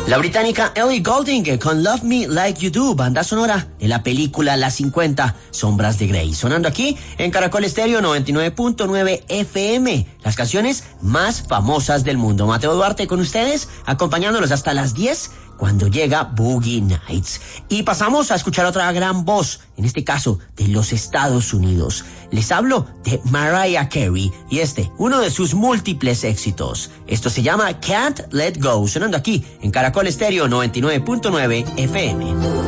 La británica Ellie Goulding con Love Me Like You Do, banda sonora de la película Las 50 Sombras de Grey. Sonando aquí en Caracol Estéreo 99.9 FM. Las canciones más famosas del mundo. Mateo Duarte con ustedes, acompañándolos hasta las 10 cuando llega Boogie Nights. Y pasamos a escuchar otra gran voz, en este caso de los Estados Unidos. Les hablo de Mariah Carey y uno de sus múltiples éxitos. Esto se llama Can't Let Go, sonando aquí en Caracol Estéreo 99.9 FM.